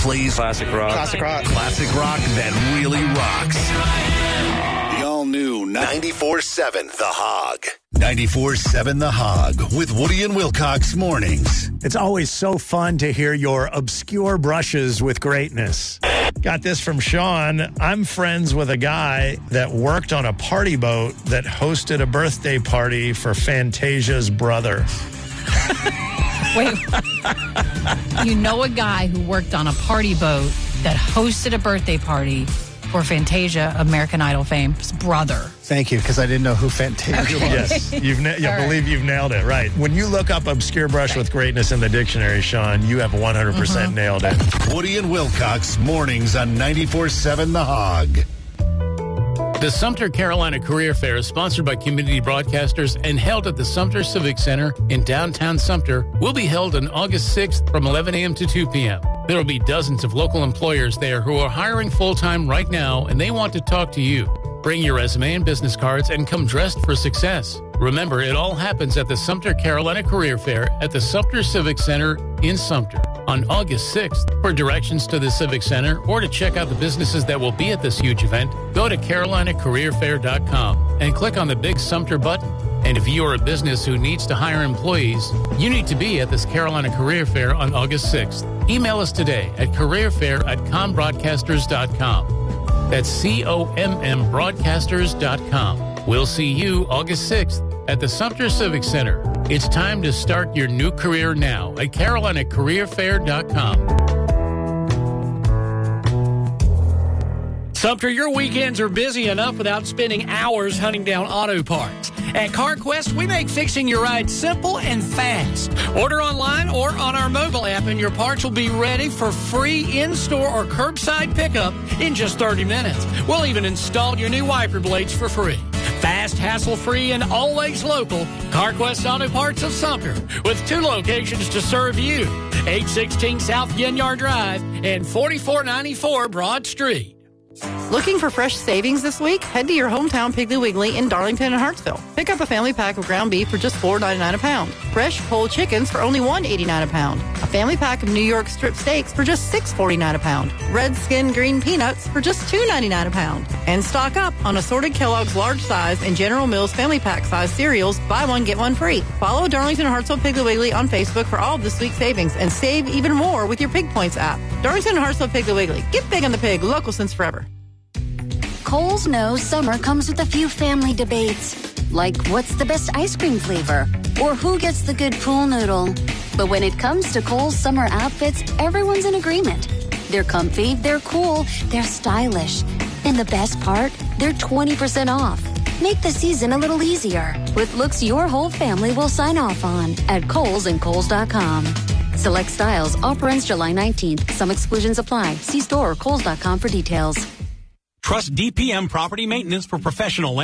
plays classic rock. Classic rock. Classic rock that really rocks. The all-new 94.7 The Hog. 94.7 The Hog with Woody and Wilcox mornings. It's always so fun to hear your obscure brushes with greatness. Got this from Sean. I'm friends with a guy that worked on a party boat that hosted a birthday party for Fantasia's brother. Wait. You know a guy who worked on a party boat that hosted a birthday party for Fantasia, American Idol fame's brother. Thank you, because I didn't know who Fantasia was. Yes, I believe you've nailed it. Right. When you look up obscure brush with greatness in the dictionary, Sean, you have 100% nailed it. Woody and Wilcox mornings on 94.7 The Hog. The Sumter Carolina Career Fair is sponsored by Community Broadcasters and held at the Sumter Civic Center in downtown Sumter. Will be held on August 6th from 11 a.m. to 2 p.m. There will be dozens of local employers there who are hiring full-time right now, and they want to talk to you. Bring your resume and business cards and come dressed for success. Remember, it all happens at the Sumter Carolina Career Fair at the Sumter Civic Center in Sumter on August 6th. For directions to the Civic Center or to check out the businesses that will be at this huge event, go to carolinacareerfair.com and click on the big Sumter button. And if you are a business who needs to hire employees, you need to be at this Carolina Career Fair on August 6th. Email us today at careerfair@combroadcasters.com. That's COMMbroadcasters.com. We'll see you August 6th at the Sumter Civic Center. It's time to start your new career now at carolinacareerfair.com. Sumter, your weekends are busy enough without spending hours hunting down auto parts. At CarQuest, we make fixing your ride simple and fast. Order online or on our mobile app, and your parts will be ready for free in-store or curbside pickup in just 30 minutes. We'll even install your new wiper blades for free. Fast, hassle-free, and always local, CarQuest Auto Parts of Sumter, with 2 locations to serve you, 816 South Ginyard Drive and 4494 Broad Street. Looking for fresh savings this week? Head to your hometown Piggly Wiggly in Darlington and Hartsville. Pick up a family pack of ground beef for just $4.99 a pound. Fresh whole chickens for only $1.89 a pound. A family pack of New York strip steaks for just $6.49 a pound. Red skin green peanuts for just $2.99 a pound. And stock up on assorted Kellogg's large size and General Mills family pack size cereals. Buy one, get one free. Follow Darlington and Hartsville Piggly Wiggly on Facebook for all of this week's savings and save even more with your Pig Points app. Darlington and Hartsville Piggly Wiggly. Get big on the pig. Local since forever. Kohl's knows summer comes with a few family debates, like what's the best ice cream flavor or who gets the good pool noodle. But when it comes to Kohl's summer outfits, everyone's in agreement. They're comfy, they're cool, they're stylish. And the best part, they're 20% off. Make the season a little easier with looks your whole family will sign off on at Kohl's and Kohl's.com. Select styles. Offer ends July 19th. Some exclusions apply. See store or Kohl's.com for details. Trust DPM Property Maintenance for professional